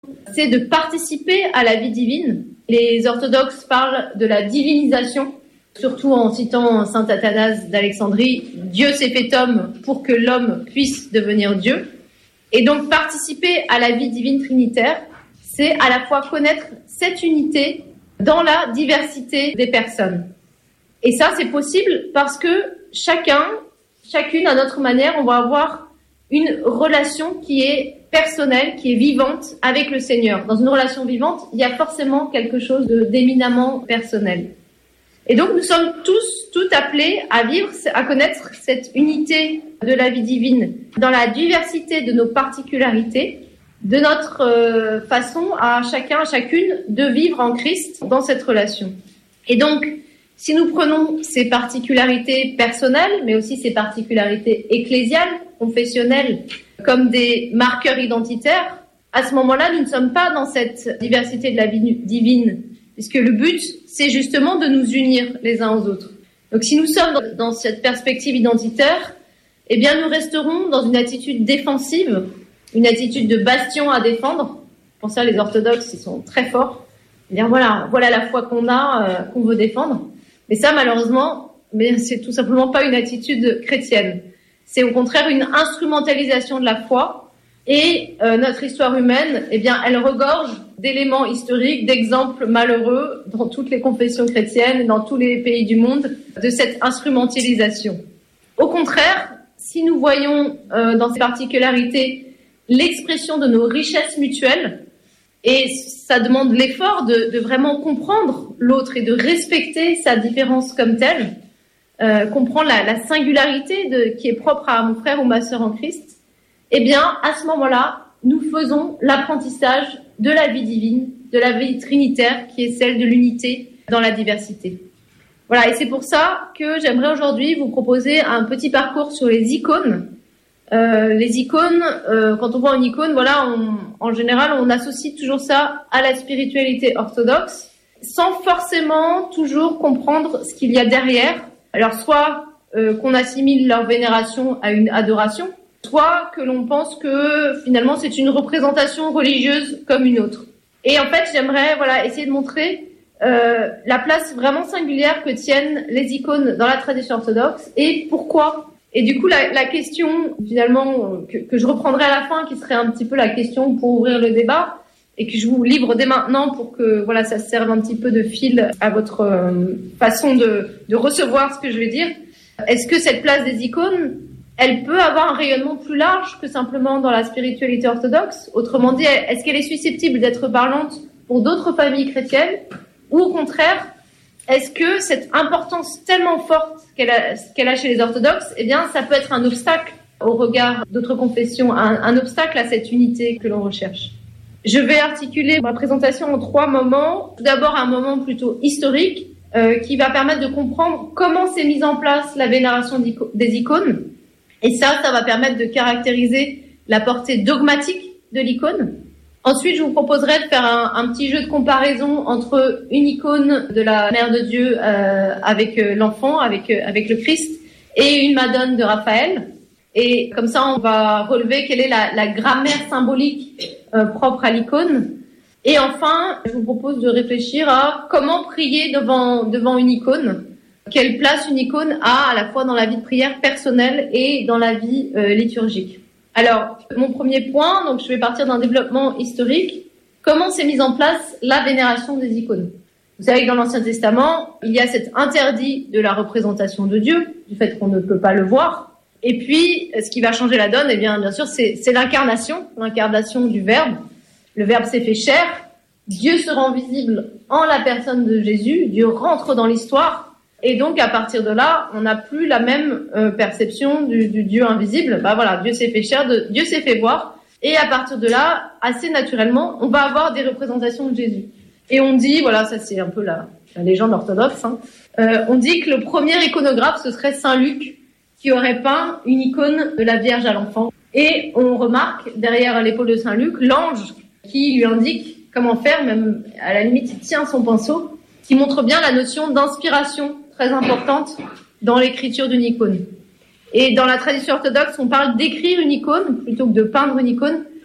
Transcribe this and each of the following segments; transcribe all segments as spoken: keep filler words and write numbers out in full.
c'est de participer à la vie divine. Les orthodoxes parlent de la divinisation, surtout en citant saint Athanase d'Alexandrie, Dieu s'est fait homme pour que l'homme puisse devenir Dieu. Et donc participer à la vie divine trinitaire, c'est à la fois connaître cette unité dans la diversité des personnes. Et ça, c'est possible parce que chacun, chacune à notre manière, on va avoir une relation qui est personnelle, qui est vivante avec le Seigneur. Dans une relation vivante, il y a forcément quelque chose de, d'éminemment personnel. Et donc, nous sommes tous, toutes appelés à vivre, à connaître cette unité de la vie divine dans la diversité de nos particularités, de notre euh, façon à chacun, à chacune de vivre en Christ dans cette relation. Et donc, si nous prenons ces particularités personnelles, mais aussi ces particularités ecclésiales, confessionnelles, comme des marqueurs identitaires, à ce moment-là, nous ne sommes pas dans cette diversité de la vie divine, puisque le but, c'est justement de nous unir les uns aux autres. Donc si nous sommes dans cette perspective identitaire, eh bien nous resterons dans une attitude défensive, une attitude de bastion à défendre. Pour ça, les orthodoxes, ils sont très forts. Dire voilà, voilà la foi qu'on a, euh, qu'on veut défendre. Mais ça, malheureusement, mais c'est tout simplement pas une attitude chrétienne. C'est au contraire une instrumentalisation de la foi. Et euh, notre histoire humaine, eh bien, elle regorge d'éléments historiques, d'exemples malheureux dans toutes les confessions chrétiennes, dans tous les pays du monde, de cette instrumentalisation. Au contraire, si nous voyons euh, dans ces particularités l'expression de nos richesses mutuelles, et ça demande l'effort de, de vraiment comprendre l'autre et de respecter sa différence comme telle, euh, comprendre la, la singularité de, qui est propre à mon frère ou ma sœur en Christ, eh bien, à ce moment-là, nous faisons l'apprentissage de la vie divine, de la vie trinitaire, qui est celle de l'unité dans la diversité. Voilà, et c'est pour ça que j'aimerais aujourd'hui vous proposer un petit parcours sur les icônes. Euh, les icônes, euh, quand on voit une icône, voilà, on, en général, on associe toujours ça à la spiritualité orthodoxe, sans forcément toujours comprendre ce qu'il y a derrière. Alors, soit euh, qu'on assimile leur vénération à une adoration, soit que l'on pense que finalement c'est une représentation religieuse comme une autre. Et en fait, j'aimerais voilà essayer de montrer euh, la place vraiment singulière que tiennent les icônes dans la tradition orthodoxe et pourquoi. Et du coup, la, la question finalement que, que je reprendrai à la fin, qui serait un petit peu la question pour ouvrir le débat et que je vous livre dès maintenant pour que voilà ça serve un petit peu de fil à votre euh, façon de, de recevoir ce que je vais dire. Est-ce que cette place des icônes, elle peut avoir un rayonnement plus large que simplement dans la spiritualité orthodoxe? Autrement dit, est-ce qu'elle est susceptible d'être parlante pour d'autres familles chrétiennes? Ou au contraire, est-ce que cette importance tellement forte qu'elle a, qu'elle a chez les orthodoxes, eh bien, ça peut être un obstacle au regard d'autres confessions, un, un obstacle à cette unité que l'on recherche? Je vais articuler ma présentation en trois moments. Tout d'abord, un moment plutôt historique euh, qui va permettre de comprendre comment s'est mise en place la vénération des icônes. Et ça, ça va permettre de caractériser la portée dogmatique de l'icône. Ensuite, je vous proposerai de faire un, un petit jeu de comparaison entre une icône de la Mère de Dieu euh, avec euh, l'enfant, avec euh, avec le Christ, et une Madone de Raphaël. Et comme ça, on va relever quelle est la, la grammaire symbolique euh, propre à l'icône. Et enfin, je vous propose de réfléchir à comment prier devant devant une icône. Quelle place une icône a à la fois dans la vie de prière personnelle et dans la vie euh, liturgique. Alors, mon premier point, donc je vais partir d'un développement historique. Comment s'est mise en place la vénération des icônes? Vous savez que dans l'Ancien Testament, il y a cet interdit de la représentation de Dieu, du fait qu'on ne peut pas le voir. Et puis, ce qui va changer la donne, eh bien, bien sûr, c'est, c'est l'incarnation, l'incarnation du Verbe. Le Verbe s'est fait chair. Dieu se rend visible en la personne de Jésus. Dieu rentre dans l'histoire. Et donc, à partir de là, on n'a plus la même euh, perception du, du Dieu invisible. Bah voilà, Dieu s'est fait chair, de, Dieu s'est fait voir. Et à partir de là, assez naturellement, on va avoir des représentations de Jésus. Et on dit, voilà, ça c'est un peu la, la légende orthodoxe, hein, euh, on dit que le premier iconographe, ce serait Saint Luc, qui aurait peint une icône de la Vierge à l'enfant. Et on remarque, derrière l'épaule de Saint Luc, l'ange qui lui indique comment faire, même à la limite, il tient son pinceau, qui montre bien la notion d'inspiration très importante dans l'écriture d'une icône. Et dans la tradition orthodoxe, on parle d'écrire une icône plutôt que de peindre une icône,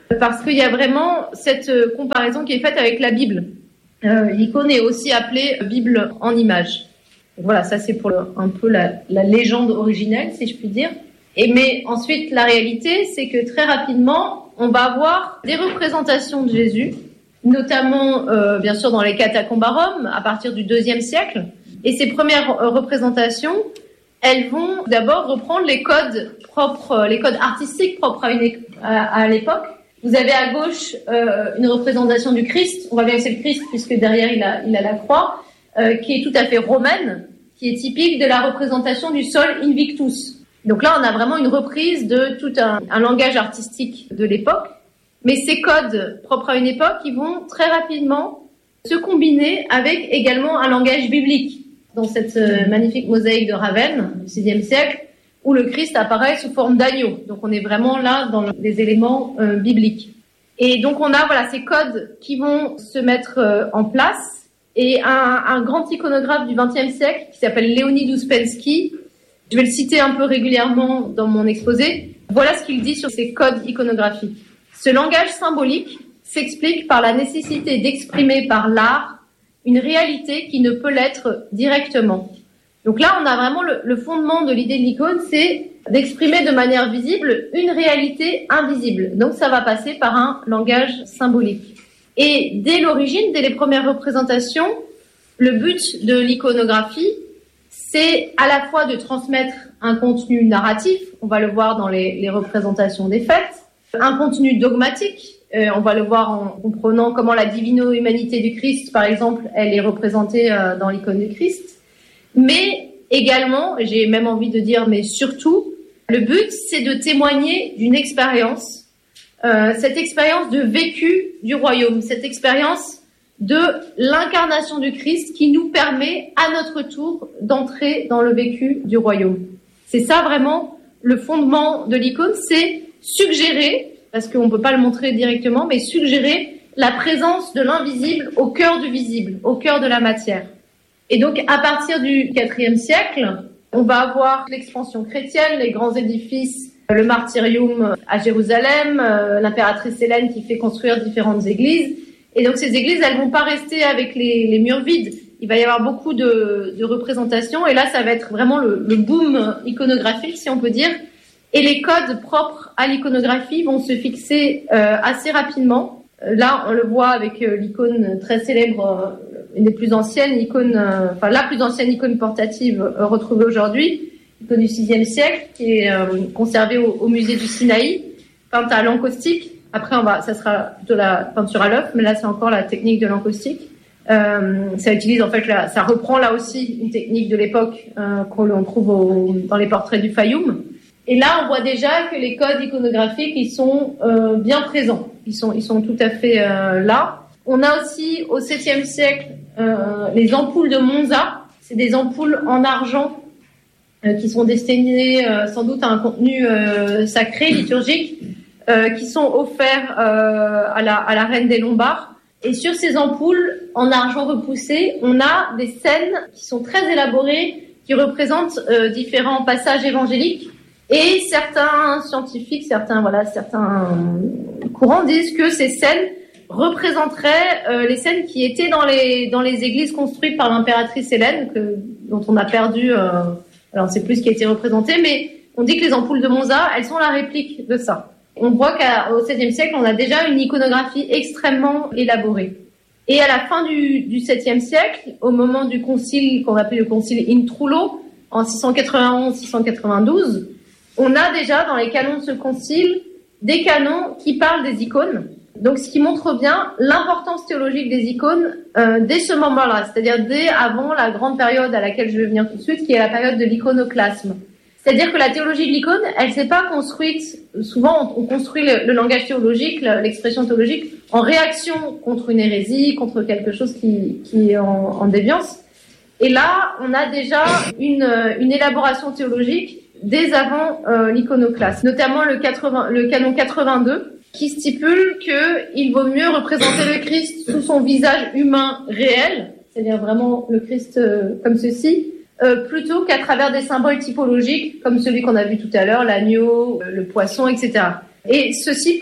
parce qu'il y a vraiment cette comparaison qui est faite avec la Bible. Euh, l'icône est aussi appelée Bible en image. Voilà, ça c'est pour le, un peu la, la légende originelle, si je puis dire. Et mais ensuite, la réalité, c'est que très rapidement, on va avoir des représentations de Jésus, notamment euh, bien sûr dans les catacombes à Rome, à partir du deuxième siècle. Et ces premières euh, représentations, elles vont d'abord reprendre les codes propres, les codes artistiques propres à, une, à, à l'époque. Vous avez à gauche euh, une représentation du Christ. On voit bien que c'est le Christ puisque derrière il a, il a la croix, euh, qui est tout à fait romaine, qui est typique de la représentation du sol Invictus. Donc là, on a vraiment une reprise de tout un, un langage artistique de l'époque. Mais ces codes propres à une époque, ils vont très rapidement se combiner avec également un langage biblique. Dans cette euh, magnifique mosaïque de Ravenne du sixième siècle, où le Christ apparaît sous forme d'agneau. Donc on est vraiment là dans les éléments euh, bibliques. Et donc on a voilà ces codes qui vont se mettre euh, en place. Et un, un grand iconographe du vingtième siècle qui s'appelle Leonid Ouspensky, je vais le citer un peu régulièrement dans mon exposé, voilà ce qu'il dit sur ces codes iconographiques. Ce langage symbolique s'explique par la nécessité d'exprimer par l'art une réalité qui ne peut l'être directement. Donc là, on a vraiment le, le fondement de l'idée de l'icône, c'est d'exprimer de manière visible une réalité invisible. Donc ça va passer par un langage symbolique. Et dès l'origine, dès les premières représentations, le but de l'iconographie, c'est à la fois de transmettre un contenu narratif, on va le voir dans les, les représentations des fêtes, un contenu dogmatique, euh, on va le voir en comprenant comment la divino-humanité du Christ, par exemple, elle est représentée euh, dans l'icône du Christ, mais également, j'ai même envie de dire, mais surtout, le but, c'est de témoigner d'une expérience, euh, cette expérience de vécu du royaume, cette expérience de l'incarnation du Christ qui nous permet à notre tour d'entrer dans le vécu du royaume. C'est ça vraiment le fondement de l'icône, c'est suggérer, parce qu'on ne peut pas le montrer directement, mais suggérer la présence de l'invisible au cœur du visible, au cœur de la matière. Et donc à partir du quatrième siècle, on va avoir l'expansion chrétienne, les grands édifices, le martyrium à Jérusalem, l'impératrice Hélène qui fait construire différentes églises. Et donc ces églises, elles vont pas rester avec les, les murs vides. Il va y avoir beaucoup de, de représentations. Et là, ça va être vraiment le, le boom iconographique, si on peut dire. Et les codes propres à l'iconographie vont se fixer euh, assez rapidement. Là, on le voit avec euh, l'icône très célèbre, euh, une des plus anciennes icônes, euh, enfin la plus ancienne icône portative euh, retrouvée aujourd'hui, l'icône du sixième siècle, qui est euh, conservée au, au musée du Sinaï, peinte à l'encaustique. Après, on va, ça sera plutôt la peinture à l'œuf, mais là, c'est encore la technique de l'encaustique. Euh, ça utilise en fait, là, ça reprend là aussi une technique de l'époque euh, qu'on trouve au, dans les portraits du Fayoum. Et là, on voit déjà que les codes iconographiques, ils sont euh, bien présents. Ils sont, ils sont tout à fait euh, là. On a aussi au septième siècle euh, les ampoules de Monza. C'est des ampoules en argent euh, qui sont destinées euh, sans doute à un contenu euh, sacré, liturgique. Euh, qui sont offerts euh, à, la, à la reine des Lombards. Et sur ces ampoules, en argent repoussé, on a des scènes qui sont très élaborées, qui représentent euh, différents passages évangéliques. Et certains scientifiques, certains voilà, certains courants disent que ces scènes représenteraient euh, les scènes qui étaient dans les dans les églises construites par l'impératrice Hélène, que, dont on a perdu. Euh, alors on ne sait plus ce qui a été représenté, mais on dit que les ampoules de Monza, elles sont la réplique de ça. On voit qu'au septième siècle, on a déjà une iconographie extrêmement élaborée. Et à la fin du, du septième siècle, au moment du concile qu'on appelait le concile in Trullo, en six cent quatre-vingt-onze six cent quatre-vingt-douze, on a déjà dans les canons de ce concile des canons qui parlent des icônes. Donc, ce qui montre bien l'importance théologique des icônes euh, dès ce moment-là, c'est-à-dire dès avant la grande période à laquelle je vais venir tout de suite, qui est la période de l'iconoclasme. C'est-à-dire que la théologie de l'icône, elle s'est pas construite, souvent on construit le, le langage théologique, l'expression théologique, en réaction contre une hérésie, contre quelque chose qui, qui est en, en déviance. Et là, on a déjà une, une élaboration théologique dès avant euh, l'iconoclasme, notamment le, quatre-vingts, le canon quatre-vingt-deux, qui stipule qu'il vaut mieux représenter le Christ sous son visage humain réel, c'est-à-dire vraiment le Christ euh, comme ceci, Euh, plutôt qu'à travers des symboles typologiques comme celui qu'on a vu tout à l'heure, l'agneau, euh, le poisson, et cetera. Et ceci pourquoi ?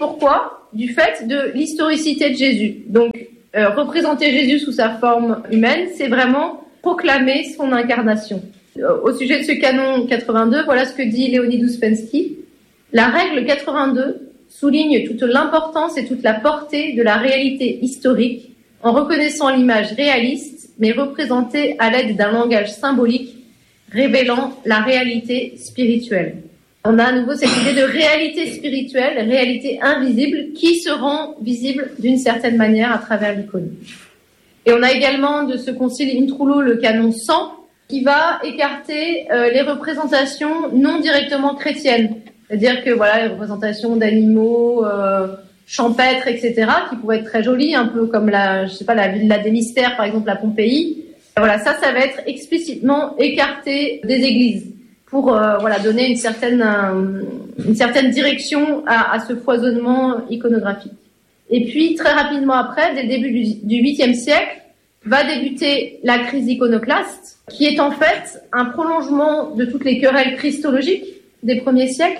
du fait de l'historicité de Jésus. Donc, euh, représenter Jésus sous sa forme humaine, c'est vraiment proclamer son incarnation. Euh, au sujet de ce canon quatre-vingt-deux, voilà ce que dit Leonid Ouspensky. La règle quatre-vingt-deux souligne toute l'importance et toute la portée de la réalité historique en reconnaissant l'image réaliste, mais représentée à l'aide d'un langage symbolique révélant la réalité spirituelle. On a à nouveau cette idée de réalité spirituelle, réalité invisible, qui se rend visible d'une certaine manière à travers l'icône. Et on a également de ce concile Intrulo le canon cent, qui va écarter euh, les représentations non directement chrétiennes. C'est-à-dire que voilà, les représentations d'animaux euh, champêtres, et cetera, qui pouvaient être très jolies, un peu comme la, je sais pas, la Villa des Mystères, par exemple, à Pompéi. Voilà, ça, ça va être explicitement écarté des églises pour euh, voilà donner une certaine euh, une certaine direction à, à ce foisonnement iconographique. Et puis très rapidement après, dès le début du huitième siècle, va débuter la crise iconoclaste, qui est en fait un prolongement de toutes les querelles christologiques des premiers siècles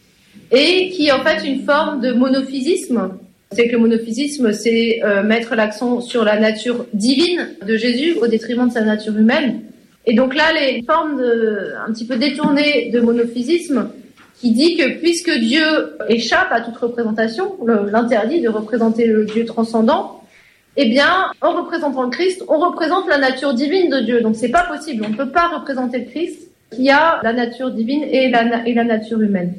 et qui est en fait une forme de monophysisme. C'est que le monophysisme, c'est euh, mettre l'accent sur la nature divine de Jésus au détriment de sa nature humaine. Et donc là, les formes de, un petit peu détournées de monophysisme qui dit que puisque Dieu échappe à toute représentation, le, l'interdit de représenter le Dieu transcendant, eh bien, en représentant le Christ, on représente la nature divine de Dieu. Donc c'est pas possible, on ne peut pas représenter le Christ qui a la nature divine et la, et la nature humaine.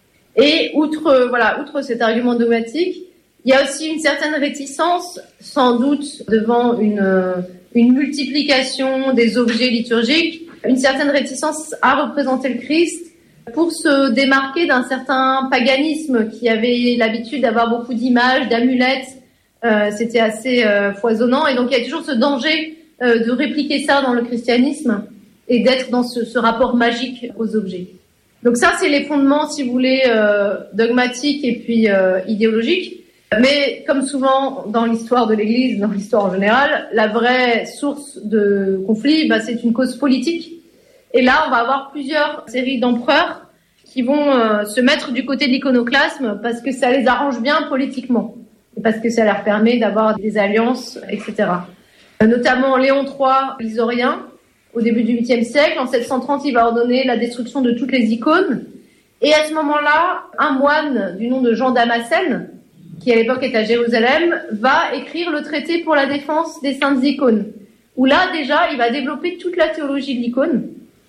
Et outre, voilà, outre cet argument dogmatique, il y a aussi une certaine réticence, sans doute, devant une, une multiplication des objets liturgiques, une certaine réticence à représenter le Christ pour se démarquer d'un certain paganisme qui avait l'habitude d'avoir beaucoup d'images, d'amulettes. Euh, c'était assez euh, foisonnant. Et donc, il y a toujours ce danger euh, de répliquer ça dans le christianisme et d'être dans ce, ce rapport magique aux objets. Donc ça, c'est les fondements, si vous voulez, euh, dogmatiques et puis euh, idéologiques. Mais comme souvent dans l'histoire de l'Église, dans l'histoire en général, la vraie source de conflit, bah, c'est une cause politique. Et là, on va avoir plusieurs séries d'empereurs qui vont euh, se mettre du côté de l'iconoclasme parce que ça les arrange bien politiquement et parce que ça leur permet d'avoir des alliances, et cetera. Euh, notamment Léon trois, l'isorien, au début du huitième siècle. En sept cent trente, il va ordonner la destruction de toutes les icônes. Et à ce moment-là, un moine du nom de Jean Damascène, qui à l'époque est à Jérusalem, va écrire le traité pour la défense des saintes icônes, où là déjà il va développer toute la théologie de l'icône,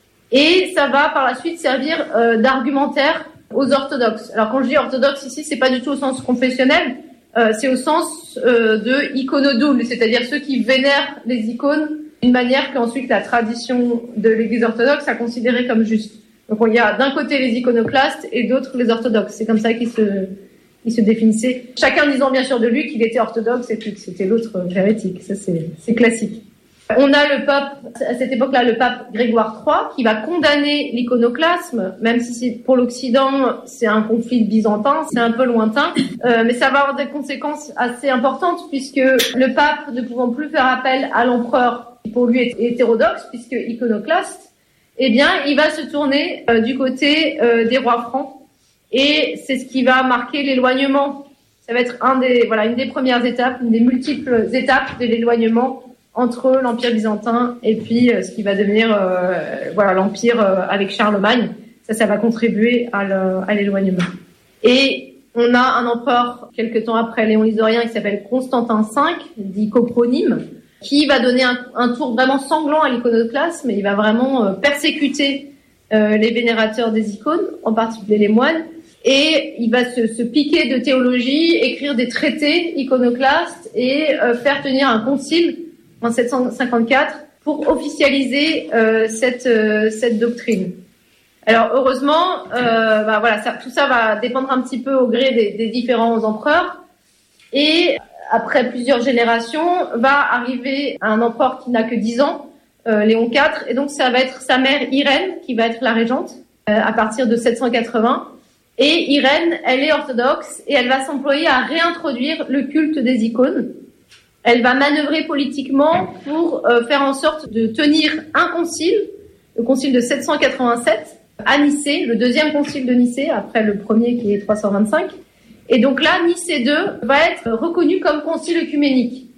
et ça va par la suite servir euh, d'argumentaire aux orthodoxes. Alors quand je dis orthodoxe ici, c'est pas du tout au sens confessionnel, euh, c'est au sens euh, de iconodoule, c'est-à-dire ceux qui vénèrent les icônes d'une manière qu'ensuite la tradition de l'Église orthodoxe a considéré comme juste. Donc il y a d'un côté les iconoclastes et d'autres les orthodoxes. C'est comme ça qu'ils se Il se définissait, chacun disant bien sûr de lui qu'il était orthodoxe et puis que c'était l'autre hérétique. Ça, c'est, c'est classique. On a le pape, à cette époque-là, le pape Grégoire trois, qui va condamner l'iconoclasme, même si c'est, pour l'Occident, c'est un conflit byzantin, c'est un peu lointain, euh, mais ça va avoir des conséquences assez importantes puisque le pape, ne pouvant plus faire appel à l'empereur, qui pour lui est hétérodoxe, puisque iconoclaste, eh bien, il va se tourner euh, du côté euh, des rois francs. Et c'est ce qui va marquer l'éloignement. Ça va être un des, voilà, une des premières étapes, une des multiples étapes de l'éloignement entre l'Empire byzantin et puis euh, ce qui va devenir euh, voilà, l'Empire euh, avec Charlemagne. Ça, ça va contribuer à, le, à l'éloignement. Et on a un empereur, quelque temps après Léon l'isorien, qui s'appelle Constantin cinq, dit copronyme, qui va donner un, un tour vraiment sanglant à l'iconoclasme. Il va vraiment euh, persécuter euh, les vénérateurs des icônes, en particulier les moines. Et il va se, se piquer de théologie, écrire des traités iconoclastes et euh, faire tenir un concile en sept cent cinquante-quatre pour officialiser euh, cette, euh, cette doctrine. Alors heureusement, euh, bah, voilà, ça, tout ça va dépendre un petit peu au gré des, des différents empereurs. Et après plusieurs générations, va arriver un empereur qui n'a que dix ans, euh, Léon quatre, et donc ça va être sa mère Irène qui va être la régente euh, à partir de sept cent quatre-vingts. Et Irène, elle est orthodoxe et elle va s'employer à réintroduire le culte des icônes. Elle va manœuvrer politiquement pour euh, faire en sorte de tenir un concile, le concile de sept cent quatre-vingt-sept, à Nicée, le deuxième concile de Nicée, après le premier qui est trois cent vingt-cinq. Et donc là, Nicée deux va être reconnu comme concile œcuménique.